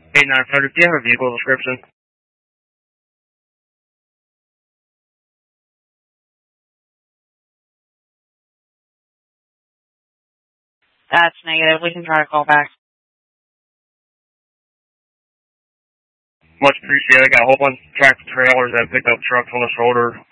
8900, do you have a vehicle description? That's negative. We can try to call back. Much appreciated. I got a whole bunch of tractor trailers that picked up trucks on the shoulder.